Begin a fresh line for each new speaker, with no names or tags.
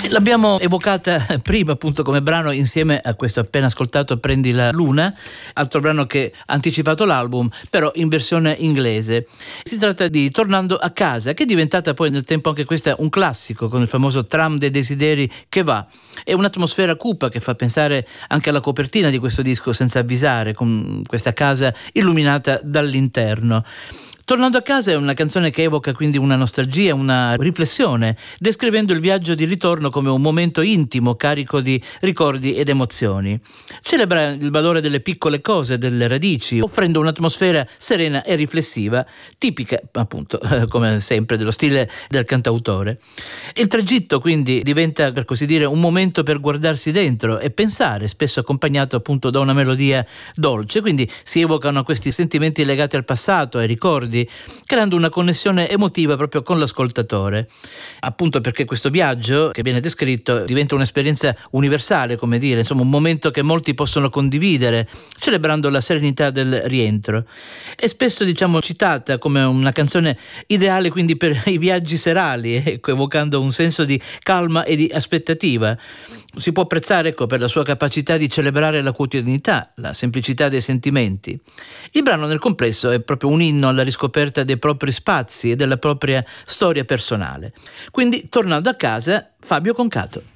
L'abbiamo evocata prima appunto come brano insieme a questo appena ascoltato Prendi la Luna, altro brano che ha anticipato l'album, però in versione inglese. Si tratta di Tornando a casa, che è diventata poi nel tempo anche questa un classico con il famoso Tram dei desideri che va. È un'atmosfera cupa che fa pensare anche alla copertina di questo disco Senza avvisare, con questa casa illuminata dall'interno. Tornando a casa è una canzone che evoca quindi una nostalgia, una riflessione, descrivendo il viaggio di ritorno come un momento intimo, carico di ricordi ed emozioni. Celebra il valore delle piccole cose, delle radici, offrendo un'atmosfera serena e riflessiva, tipica appunto, come sempre, dello stile del cantautore. Il tragitto quindi diventa, per così dire, un momento per guardarsi dentro e pensare, spesso accompagnato appunto da una melodia dolce, quindi si evocano questi sentimenti legati al passato, ai ricordi, creando una connessione emotiva proprio con l'ascoltatore, appunto perché questo viaggio che viene descritto diventa un'esperienza universale, come dire, insomma un momento che molti possono condividere, celebrando la serenità del rientro. È spesso diciamo citata come una canzone ideale quindi per i viaggi serali, ecco, evocando un senso di calma e di aspettativa. Si può apprezzare, ecco, per la sua capacità di celebrare la quotidianità, la semplicità dei sentimenti. Il brano nel complesso è proprio un inno alla riscoperta dei propri spazi e della propria storia personale. Quindi, tornando a casa, Fabio Concato.